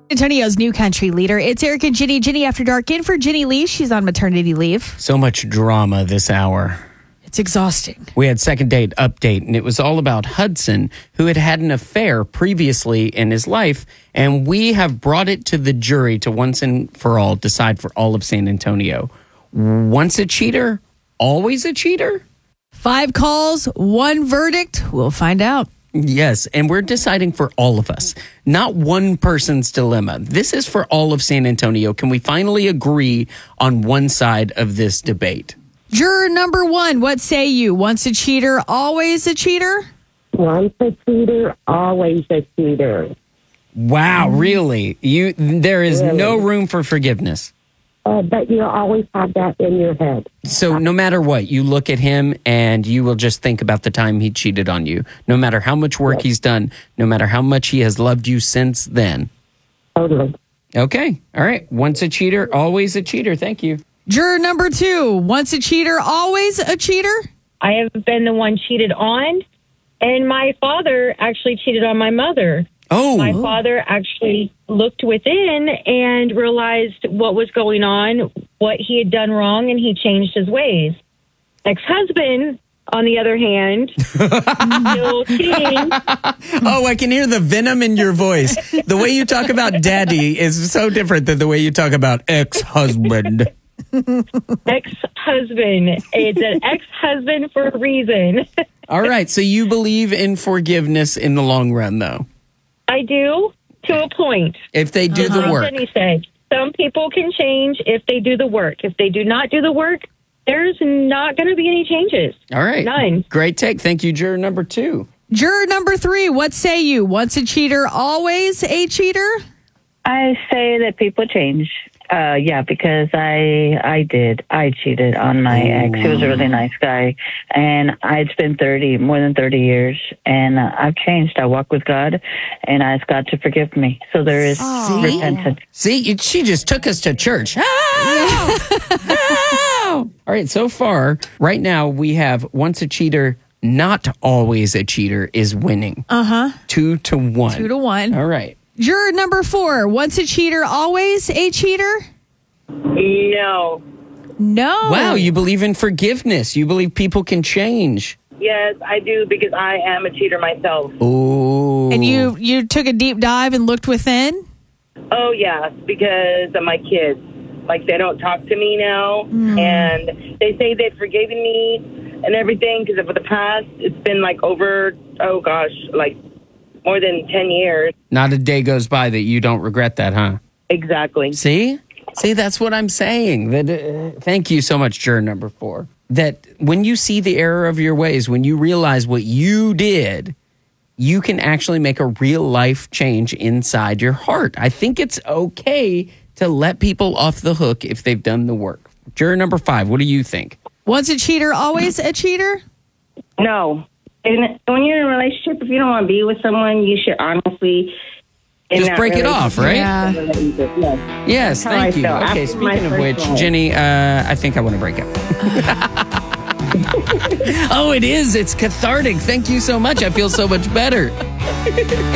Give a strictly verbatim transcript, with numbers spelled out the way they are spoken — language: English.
Antonio's new country leader. It's Eric and Ginny. Ginny After Dark in for Ginny Lee. She's on maternity leave. So much drama this hour. It's exhausting. We had second date update, and it was all about Hudson, who had had an affair previously in his life, and we have brought it to the jury to once and for all decide for all of San Antonio. Once a cheater, always a cheater? Five calls, one verdict. We'll find out. Yes, and we're deciding for all of us, not one person's dilemma. This is for all of San Antonio. Can we finally agree on one side of this debate? Juror number one, what say you? Once a cheater, always a cheater? Once a cheater, always a cheater. Wow, really? You there is Really? no room for forgiveness. Uh, but you always have that in your head. So no matter what, you look at him and you will just think about the time he cheated on you. No matter how much work Yes. he's done, no matter how much he has loved you since then. Totally. Okay. All right. Once a cheater, always a cheater. Thank you. Juror number two, once a cheater, always a cheater? I have been the one cheated on, and my father actually cheated on my mother. Oh. My father actually looked within and realized what was going on, what he had done wrong, and he changed his ways. Ex-husband, on the other hand, still cheating. Oh, I can hear the venom in your voice. The way you talk about daddy is so different than the way you talk about ex-husband. Ex-husband. It's an ex-husband for a reason. All right. So you believe in forgiveness in the long run, though? I do, to a point. If they do the Like work. Jenny said, some people can change if they do the work. If they do not do the work, there's not going to be any changes. All right. None. Great take. Thank you, juror number two. Juror number three, what say you? Once a cheater, always a cheater? I say that people change. Uh, yeah, because I I did. I cheated on my ex. He was a really nice guy. And I'd spent thirty, more than thirty years. And uh, I've changed. I walk with God, and I ask God to forgive me. So there is repentance. See, you- she just took us to church. Oh! Oh! All right, so far, right now, we have once a cheater, not always a cheater is winning. Uh-huh. Two to one. Two to one. All right. Juror number four, once a cheater, always a cheater? No. No. Wow, you believe in forgiveness. You believe people can change. Yes, I do because I am a cheater myself. Ooh. And you, you took a deep dive and looked within? Oh, yeah, because of my kids. Like, they don't talk to me now, Mm. and they say they've forgiven me and everything because of the past. It's been, like, over, oh, gosh, like, more than ten years. Not a day goes by that you don't regret that, huh? Exactly. See? See, that's what I'm saying. That uh, thank you so much, juror number four. That when you see the error of your ways, when you realize what you did, you can actually make a real life change inside your heart. I think it's okay to let people off the hook if they've done the work. Juror number five, what do you think? Once a cheater, always a cheater? No. And when you're in a relationship, if you don't want to be with someone, you should honestly in Just that break it off, right? Yeah. relationship, yes. Yes, That's how thank I you. feel. Okay, After my speaking of first which, one. Jenny, uh, I think I want to break up. Oh, it is. It's cathartic. Thank you so much. I feel so much better.